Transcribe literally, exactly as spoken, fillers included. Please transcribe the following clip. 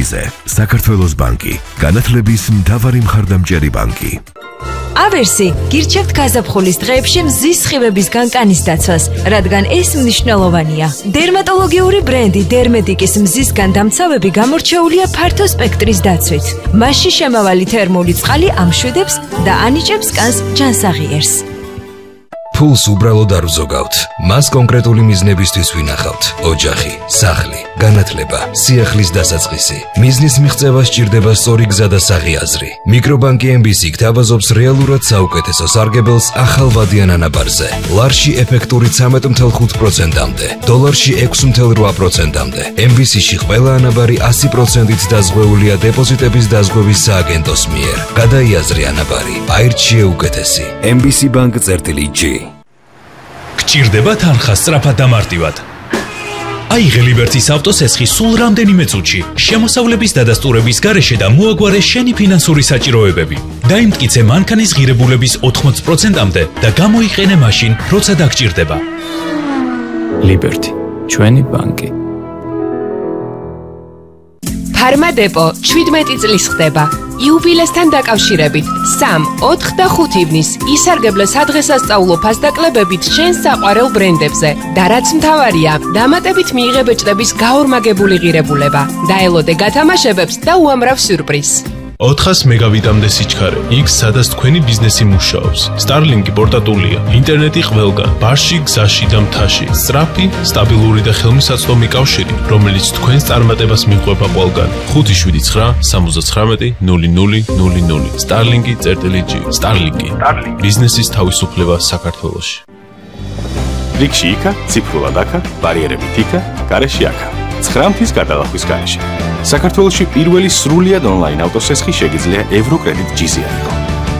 გზაზე. საქართველოს ბანკი, განათლების მთავარი მხარდამჭერი ბანკი. ავერსი გირჩევთ გაზაფხულის დღეებში მზის სხივების განკანის დაცვას, რადგან ეს მნიშვნელოვანია. დერმატოლოგიური ბრენდი დერმედიკის მზისგან დამცავები გამორჩეულია ფართო სპექტრის დაცვით. მასში შემავალი თერმული წყალი ამშვიდებს და ანიჭებს კანს ჯანსაღიერს. ფულს უბრალოდ არ ვზოგავთ. მას კონკრეტული მიზნებისთვის ვინახავთ. ოჯახი, სახლი, განათლება, სიახლის დასაწყისი. მიზნის მიღწევა სჭირდება სწორი გზა და საღიაზრი. მიკრობანკი ემ ბი სი გთავაზობს რეალურად საუკეთესო სარგებელს ახალ ვადიან ანაბარზე. ლარში ეფექტური ცამეტ ათი ხუთი პროცენტამდე, დოლარში ექვსი ათი რვა პროცენტამდე. ემ ბი სი-ში ყველა ანაბარი ასი პროცენტით დაზღვეულია დეპოზიტების დაზღვევის სააგენტოს მიერ. გადაიაზრე ანაბარი, აირჩიე უკეთესი. ემ ბი სი ბანკ წერტილი ჯი. გჭირდება თანხა სწრაფად და მარტივად. აიღე ლიბერტის ავტოსესხი სულ რამდენიმე წუთში, შემოსავლების დადასტურების გარეშე და მოაგვარე შენი ფინანსური საჭიროებები. დაიმტკიცე მანქანის ღირებულების ოთხმოცი პროცენტამდე და გამოიყენე მაშინ, როცა დაგჭირდება. ლიბერტი, ჩვენი ბანკი. ფარმადეპო შვიდმეტი წლის ხდება. იუბილესთან დაკავშირებით სამ, ოთხ და ხუთი ივნის ისარგებლე სადღესასწაულო ფასდაკლებებით შენს საყვარელ ბრენდებზე და რაც მთავარია, დამატებით მიიღე ბეჭდების გაორმაგებული ღირებულება. დაელოდე გათამაშებებს და უამრავ სიურპრიზს. ოთხას მეგავიტამდე სიჩქარე, იქ სადაც თქვენი ბიზნესი მუშაობს. Starlink-ი პორტატულია, ინტერნეტი ყველგან, ბარში, გზაში და მთაში. სწრაფი, სტაბილური და ხელმისაწვდომი კავშირი, რომელიც თქვენს წარმატებას მიყვება ყველგან. ხუთი შვიდი ცხრა სამოცდათხრამეტი ნული ნული ნული ნული. Starlink-ი წერტილი ჯი. Starlink-ი. ბიზნესის თავისუფლება საქართველოში. რიგში იქა, ციფრულად აქა, ბარიერებით იქა, გარეშე აქა. ცხრა მთის გადალახვის გარეშე. საქართველოში პირველი სრულიად ონლაინ ავტოსესხი შეგიძლია ევროკრედიტ ჯი-ზე აიღო.